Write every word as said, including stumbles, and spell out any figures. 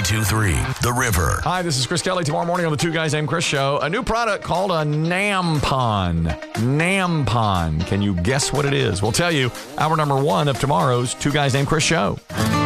two three The River. Hi, this is Chris Kelly. Tomorrow morning on the Two Guys Named Chris show, a new product called a Nampon. Nampon. Can you guess what it is? We'll tell you hour number one of tomorrow's Two Guys Named Chris show.